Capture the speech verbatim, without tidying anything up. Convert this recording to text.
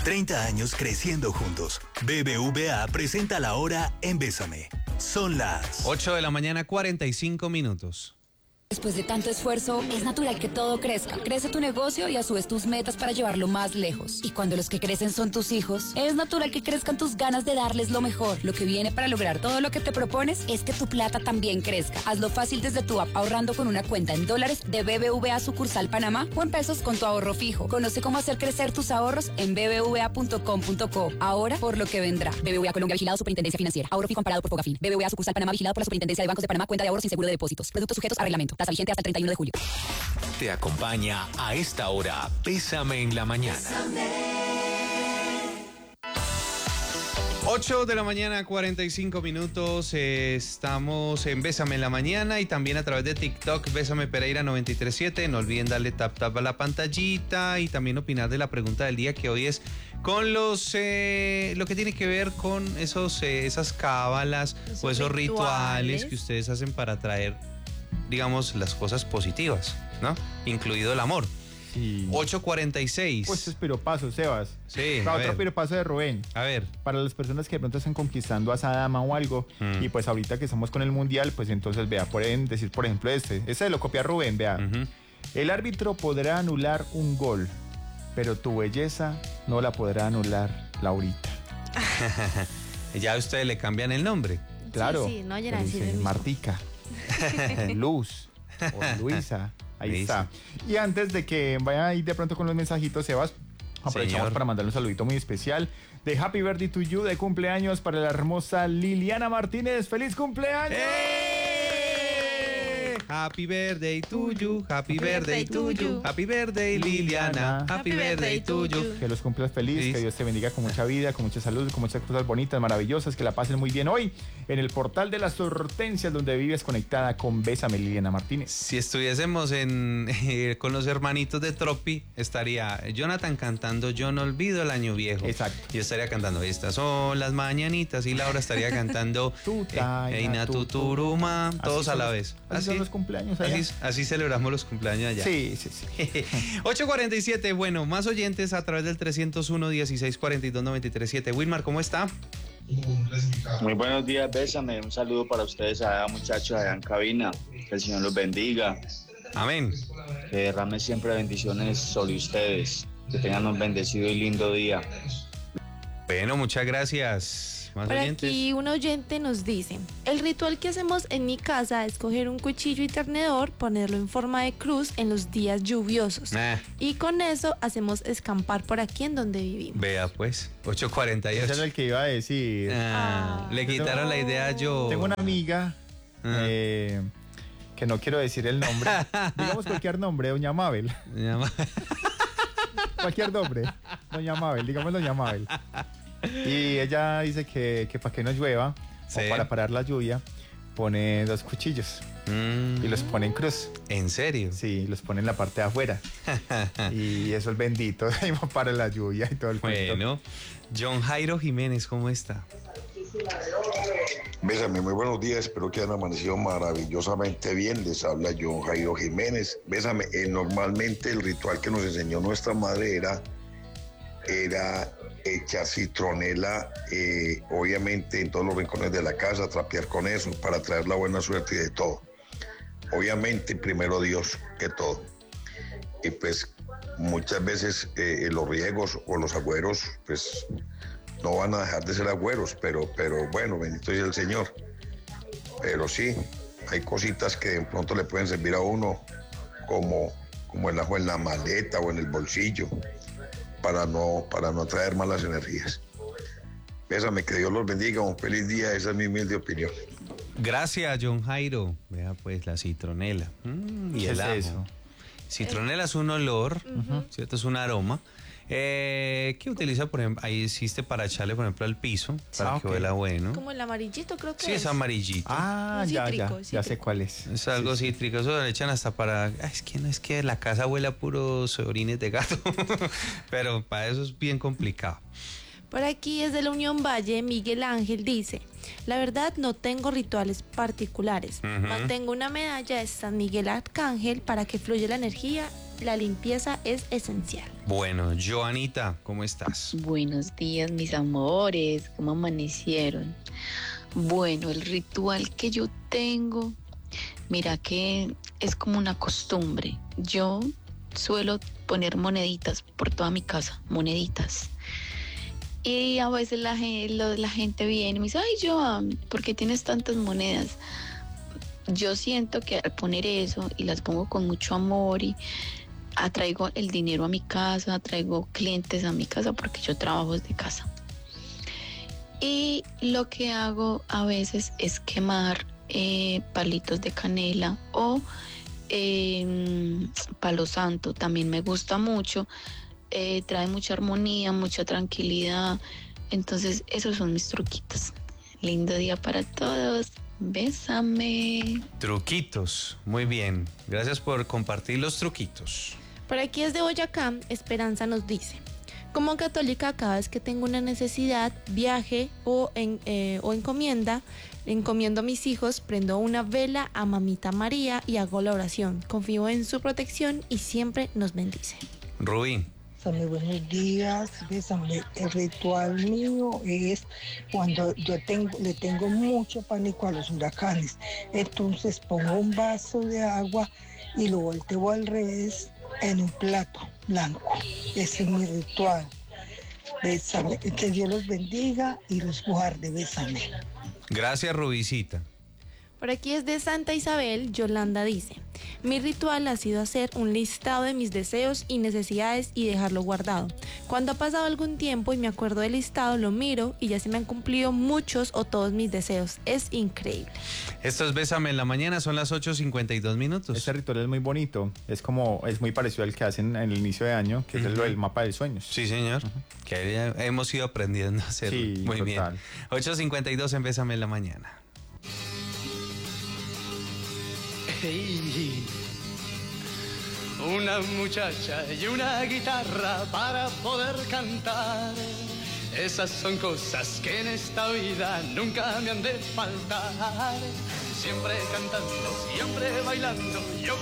treinta años creciendo juntos. B B V A presenta la hora en Bésame. Son las ocho de la mañana, cuarenta y cinco minutos. Después de tanto esfuerzo, es natural que todo crezca. Crece tu negocio y a su vez tus metas para llevarlo más lejos. Y cuando los que crecen son tus hijos, es natural que crezcan tus ganas de darles lo mejor. Lo que viene para lograr todo lo que te propones es que tu plata también crezca. Hazlo fácil desde tu app ahorrando con una cuenta en dólares de B B V A sucursal Panamá o en pesos con tu ahorro fijo. Conoce cómo hacer crecer tus ahorros en b b v a punto com punto co. Ahora por lo que vendrá. B B V A Colombia, vigilado Superintendencia Financiera. Ahorro fijo amparado por Fogafín. B B V A sucursal Panamá, vigilado por la Superintendencia de Bancos de Panamá. Cuenta de ahorros sin seguro de depósitos. Productos sujetos a reglamento. Tasa vigente hasta el treinta y uno de julio. Te acompaña a esta hora Bésame en la mañana. ocho de la mañana, cuarenta y cinco minutos. Eh, estamos en Bésame en la mañana y también a través de TikTok, Bésame Pereira noventa y tres siete. No olviden darle tap tap a la pantallita y también opinar de la pregunta del día, que hoy es con los eh, lo que tiene que ver con esos eh, esas cábalas esos o esos rituales. rituales que ustedes hacen para atraer, digamos, las cosas positivas, ¿no? Incluido el amor. Sí. ocho cuarenta y seis. Pues es piropazo, Sebas. Sí. Para otro piropazo de Rubén. A ver. Para las personas que de pronto están conquistando a esa dama o algo, mm. y pues ahorita que estamos con el mundial, pues entonces, vea, pueden decir, por ejemplo, este. Este lo copia Rubén, vea. Uh-huh. El árbitro podrá anular un gol, pero tu belleza no la podrá anular Laurita. Ya ustedes le cambian el nombre. Claro. Sí, sí, no vayan a decir dice, Martica, Luz o Luisa. Ahí Luisa. Está. Y antes de que vayan a ir de pronto con los mensajitos, Sebas, aprovechamos Señor. para mandarle un saludito muy especial de Happy Birthday to You, de cumpleaños para la hermosa Liliana Martínez. ¡Feliz cumpleaños! ¡Eh! Happy birthday to you, happy birthday to you, happy birthday Liliana, happy birthday to you. Que los cumplas feliz, feliz, que Dios te bendiga con mucha vida, con mucha salud, con muchas cosas bonitas, maravillosas, que la pasen muy bien hoy en el portal de las Hortensias, donde vives conectada con Bésame, Liliana Martínez. Si estuviésemos en eh, con los hermanitos de Tropi, estaría Jonathan cantando Yo no olvido el año viejo. Exacto. Yo estaría cantando Estas son las mañanitas y Laura estaría cantando Eina Tuturuma, todos a la vez. Así son los cumpleaños allá. Así, así celebramos los cumpleaños allá. Sí, sí, sí. ocho cuarenta y siete, bueno, más oyentes a través del trescientos uno, dieciséis cuarenta y dos, noventa y tres siete. Wilmar, ¿cómo está? Muy buenos días, Bésame. Un saludo para ustedes allá, muchachos, allá en cabina. Que el Señor los bendiga. Amén. Que derrame siempre bendiciones sobre ustedes. Que tengan un bendecido y lindo día. Bueno, muchas gracias. Más Por oyentes. Aquí un oyente nos dice: el ritual que hacemos en mi casa es coger un cuchillo y tenedor, ponerlo en forma de cruz en los días lluviosos. Ah. Y con eso hacemos escampar por aquí en donde vivimos. Vea pues, ocho cuarenta y ocho. Ese era el que iba a decir. Ah, ah. Le quitaron no. la idea yo. Tengo una amiga ah. eh, que no quiero decir el nombre. Digamos cualquier nombre, doña Mabel. Doña Mabel. Cualquier nombre, doña Mabel, digamos doña Mabel. Y ella dice que, que para que no llueva, sí. o para parar la lluvia, pone dos cuchillos mm. y los pone en cruz. ¿En serio? Sí, los pone en la parte de afuera. Y eso es bendito para la lluvia y todo el cuento. Bueno, John Jairo Jiménez, ¿cómo está? Bésame, muy buenos días, espero que hayan amanecido maravillosamente bien. Les habla John Jairo Jiménez. Bésame, eh, normalmente el ritual que nos enseñó nuestra madre era, era echar citronela, eh, obviamente en todos los rincones de la casa, trapear con eso para traer la buena suerte y de todo. Obviamente primero Dios que todo. Y pues muchas veces eh, los riegos o los agüeros pues no van a dejar de ser agüeros, pero, pero bueno, bendito sea el Señor. Pero sí, hay cositas que de pronto le pueden servir a uno, como, como el ajo en la maleta o en el bolsillo, para no, para no traer malas energías. Bésame, que Dios los bendiga, un feliz día, esa es mi humilde opinión. Gracias, John Jairo. Vea pues la citronela. Mm, y el ajo. Es eso? Citronela es un olor, uh-huh. ¿cierto? Es un aroma. Eh, ¿Qué utiliza, por ejemplo? Ahí existe para echarle, por ejemplo, al piso, para ah, okay. que huela bueno. Como el amarillito, creo que sí, es. Sí, es amarillito. Ah, ya, cítrico, ya, cítrico. Ya sé cuál es. Es algo sí, cítrico, sí. Eso lo echan hasta para... Ay, es que no es que la casa huela a puros orines de gato, pero para eso es bien complicado. Por aquí desde la Unión Valle, Miguel Ángel dice, la verdad no tengo rituales particulares, uh-huh. mantengo una medalla de San Miguel Arcángel para que fluya la energía, la limpieza es esencial. Bueno, Joanita, ¿cómo estás? Buenos días, mis amores, ¿cómo amanecieron? Bueno, el ritual que yo tengo, mira que es como una costumbre, yo suelo poner moneditas por toda mi casa, moneditas. Y a veces la, la gente viene y me dice, ay, Joan, ¿por qué tienes tantas monedas? Yo siento que al poner eso y las pongo con mucho amor y atraigo el dinero a mi casa, atraigo clientes a mi casa porque yo trabajo desde casa. Y lo que hago a veces es quemar eh, palitos de canela o eh, palo santo, también me gusta mucho. Eh, trae mucha armonía, mucha tranquilidad. Entonces, esos son mis truquitos. Lindo día para todos. Bésame. Truquitos. Muy bien. Gracias por compartir los truquitos. Por aquí desde Boyacá, Esperanza nos dice, como católica, cada vez que tengo una necesidad, viaje o, en, eh, o encomienda, encomiendo a mis hijos, prendo una vela a Mamita María y hago la oración. Confío en su protección y siempre nos bendice. Rubí. Bésame, buenos días, bésame. El ritual mío es cuando yo tengo, le tengo mucho pánico a los huracanes, entonces pongo un vaso de agua y lo volteo al revés en un plato blanco. Ese es mi ritual. Bésame, que Dios los bendiga y los guarde, bésame. Gracias, Rubicita. Por aquí es de Santa Isabel, Yolanda dice, mi ritual ha sido hacer un listado de mis deseos y necesidades y dejarlo guardado. Cuando ha pasado algún tiempo y me acuerdo del listado, lo miro y ya se me han cumplido muchos o todos mis deseos. Es increíble. Esto es Bésame en la mañana, son las ocho cincuenta y dos minutos. Este ritual es muy bonito, es como, es muy parecido al que hacen en el inicio de año, que uh-huh. es lo del mapa de sueños. Sí, señor, uh-huh. que hemos ido aprendiendo a hacerlo. Sí, muy total. bien. ocho cincuenta y dos en Bésame en la mañana. Hey, una muchacha y una guitarra para poder cantar. Esas son cosas que en esta vida nunca me han de faltar. Siempre cantando, siempre bailando. Yo